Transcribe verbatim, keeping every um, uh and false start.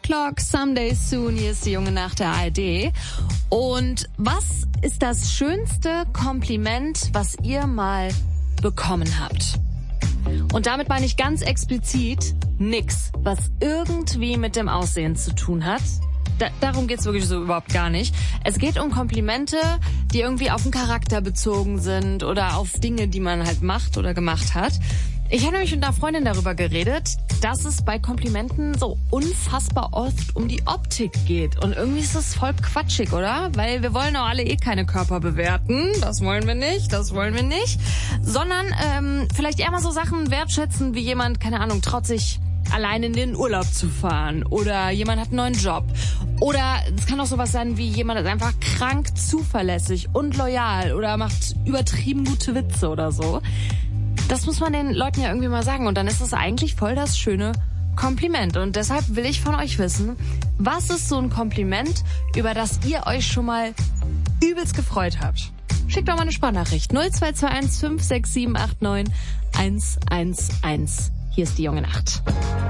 O'Clock, Someday Soon, hier ist die junge Nacht der A R D. Und was ist das schönste Kompliment, was ihr mal bekommen habt? Und damit meine ich ganz explizit nix, was irgendwie mit dem Aussehen zu tun hat. Da, darum geht's wirklich so überhaupt gar nicht. Es geht um Komplimente, die irgendwie auf den Charakter bezogen sind oder auf Dinge, die man halt macht oder gemacht hat. Ich habe nämlich mit einer Freundin darüber geredet, dass es bei Komplimenten so unfassbar oft um die Optik geht. Und irgendwie ist das voll quatschig, oder? Weil wir wollen auch alle eh keine Körper bewerten. Das wollen wir nicht, das wollen wir nicht. Sondern ähm, vielleicht eher mal so Sachen wertschätzen, wie jemand, keine Ahnung, traut sich allein in den Urlaub zu fahren. Oder jemand hat einen neuen Job. Oder es kann auch sowas sein, wie jemand ist einfach krank zuverlässig und loyal oder macht übertrieben gute Witze oder so. Das muss man den Leuten ja irgendwie mal sagen. Und dann ist es eigentlich voll das schöne Kompliment. Und deshalb will ich von euch wissen, was ist so ein Kompliment, über das ihr euch schon mal übelst gefreut habt? Schickt doch mal eine Sprachnachricht. null zwei zwei eins fünf sechs sieben acht neun eins eins eins. Hier ist die junge Nacht.